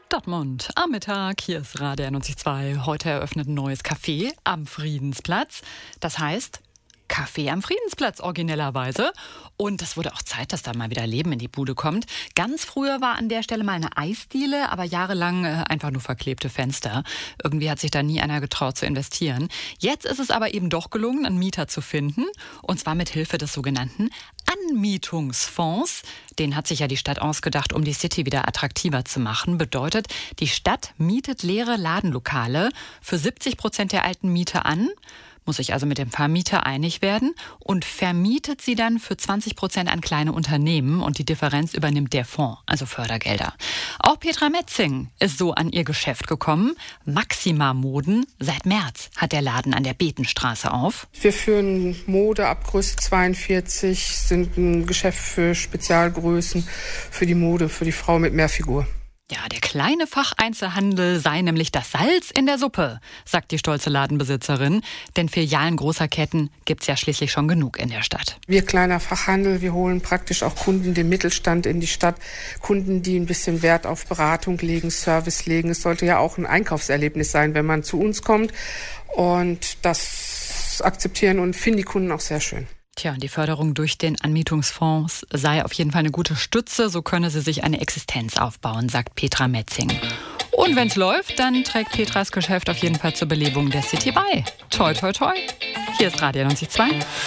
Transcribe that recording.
Dortmund am Mittag, hier ist Radio 91.2. Heute eröffnet ein neues Café am Friedensplatz. Das heißt, Café am Friedensplatz originellerweise. Und es wurde auch Zeit, dass da mal wieder Leben in die Bude kommt. Ganz früher war an der Stelle mal eine Eisdiele, aber jahrelang einfach nur verklebte Fenster. Irgendwie hat sich da nie einer getraut zu investieren. Jetzt ist es aber eben doch gelungen, einen Mieter zu finden. Und zwar mit Hilfe des sogenannten Anmietungsfonds. Den hat sich ja die Stadt ausgedacht, um die City wieder attraktiver zu machen. Bedeutet, die Stadt mietet leere Ladenlokale für 70% der alten Mieter an, muss sich also mit dem Vermieter einig werden und vermietet sie dann für 20% an kleine Unternehmen und die Differenz übernimmt der Fonds, also Fördergelder. Auch Petra Metzing ist so an ihr Geschäft gekommen. Maxima Moden. Seit März hat der Laden an der Betenstraße auf. Wir führen Mode ab Größe 42, sind ein Geschäft für Spezialgrößen, für die Mode, für die Frau mit Mehrfigur. Ja, der kleine Facheinzelhandel sei nämlich das Salz in der Suppe, sagt die stolze Ladenbesitzerin. Denn Filialen großer Ketten gibt's ja schließlich schon genug in der Stadt. Wir kleiner Fachhandel, wir holen praktisch auch Kunden, den Mittelstand in die Stadt. Kunden, die ein bisschen Wert auf Beratung legen, Service legen. Es sollte ja auch ein Einkaufserlebnis sein, wenn man zu uns kommt. Und das akzeptieren und finden die Kunden auch sehr schön. Tja, die Förderung durch den Anmietungsfonds sei auf jeden Fall eine gute Stütze. So könne sie sich eine Existenz aufbauen, sagt Petra Metzing. Und wenn's läuft, dann trägt Petras Geschäft auf jeden Fall zur Belebung der City bei. Toi, toi, toi. Hier ist Radio 92.2.